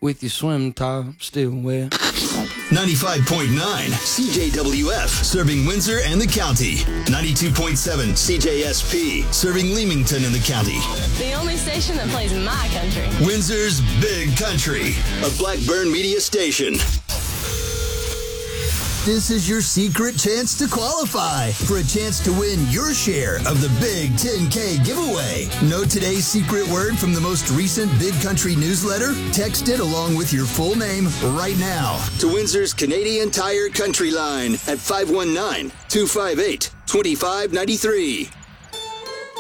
with your swim top still wet. 95.9 CJWF, serving Windsor and the county. 92.7 CJSP, serving Leamington and the county. The only station that plays my country. Windsor's Big Country, a Blackburn media station. This is your secret chance to qualify for a chance to win your share of the Big 10K giveaway. Know today's secret word from the most recent Big Country newsletter? Text it along with your full name right now to Windsor's Canadian Tire Country line at 519-258-2593.